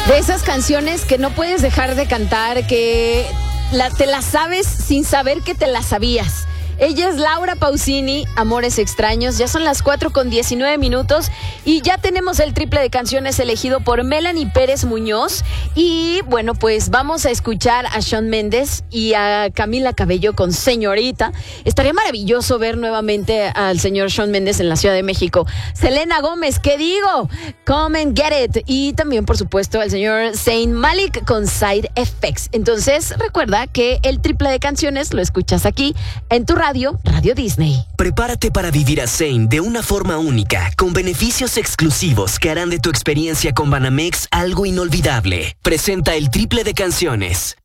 De esas canciones que no puedes dejar de cantar, que te las sabes sin saber que te las sabías. Ella es Laura Pausini, Amores Extraños. Ya son las 4:19 y ya tenemos el triple de canciones elegido por Melanie Pérez Muñoz. Y bueno, pues vamos a escuchar a Shawn Mendes y a Camila Cabello con Señorita. Estaría maravilloso ver nuevamente al señor Shawn Mendes en la Ciudad de México. Selena Gómez, ¿qué digo? Come and Get It. Y también, por supuesto, al señor Zayn Malik con Side Effects. Entonces, recuerda que el triple de canciones lo escuchas aquí en tu Radio Disney. Prepárate para vivir a Zayn de una forma única, con beneficios exclusivos que harán de tu experiencia con Banamex algo inolvidable. Presenta el triple de canciones.